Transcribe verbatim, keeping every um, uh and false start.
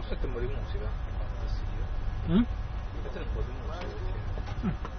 Questo è un tempo di musica. Mm? Questo è un po' di musica. Mm.